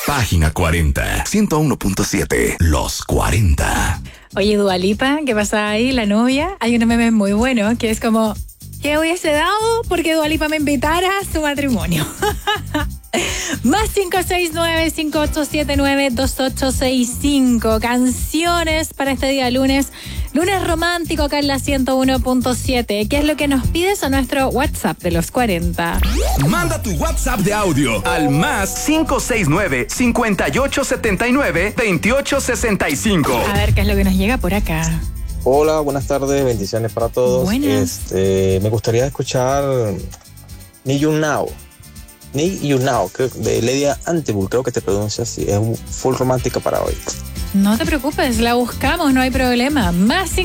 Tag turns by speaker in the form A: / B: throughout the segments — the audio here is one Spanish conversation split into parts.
A: Página 40, 101.7, Los 40.
B: Oye, Dua Lipa, ¿qué pasa ahí? La novia. Hay un meme muy bueno que es como, ¿qué hubiese dado porque Dua Lipa me invitara a su matrimonio? Más 569-5879-2865. Canciones para este día lunes. Lunes romántico acá en la 101.7. ¿Qué es lo que nos pides a nuestro WhatsApp de los 40?
A: Manda tu WhatsApp de audio al más 569-5879-2865.
B: A ver qué es lo que nos llega por acá.
C: Hola, buenas tardes, bendiciones para todos.
B: Buenas.
C: Me gustaría escuchar Need You Now. Need You Now, de Ledia Antibull, creo que te pronuncia así. Es un full romántica para hoy.
B: No te preocupes, la buscamos, no hay problema. Más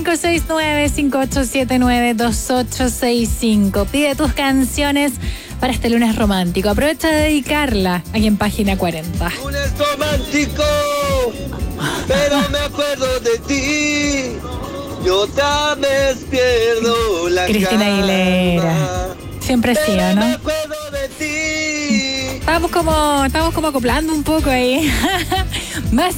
B: 569-5879-2865. Pide tus canciones para este lunes romántico. Aprovecha de dedicarla aquí en Página 40.
D: Lunes romántico, pero me acuerdo de ti. Yo tal vez pierdo la
B: Cristina Aguilera. Siempre sí, ¿o no?
D: Me acuerdo de ti.
B: Estamos como acoplando un poco ahí. Más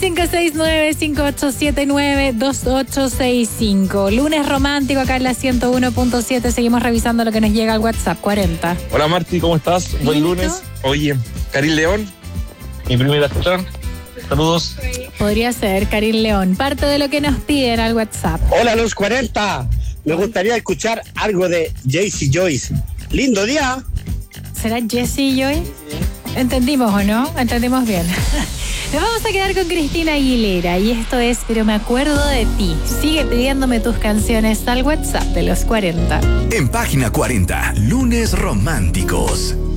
B: 569-5879-2865. Lunes romántico acá en la 101.7. Seguimos revisando lo que nos llega al WhatsApp 40.
E: Hola Marti, ¿cómo estás? Buen lunes. Oye, Karin León, mi primera cita. Saludos.
B: Podría ser Karin León. Parte de lo que nos piden al WhatsApp.
F: Hola, los 40. Me gustaría escuchar algo de Jaycee Joyce. Lindo día.
B: ¿Será Jessie Joy? ¿Entendimos o no? Entendimos bien. Nos vamos a quedar con Cristina Aguilera y esto es Pero me acuerdo de ti. Sigue pidiéndome tus canciones al WhatsApp de los 40.
A: En Página 40, lunes románticos.